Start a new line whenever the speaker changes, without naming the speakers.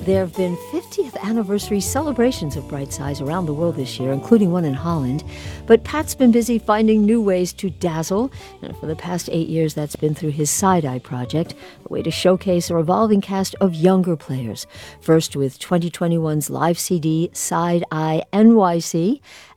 There have been 50th anniversary celebrations of Bright Size around the world this year, including one in Holland. But Pat's been busy finding new ways to dazzle. And for the past 8 years, that's been through his Side Eye project, a way to showcase a revolving cast of younger players. First with 2021's live CD, Side Eye NYC,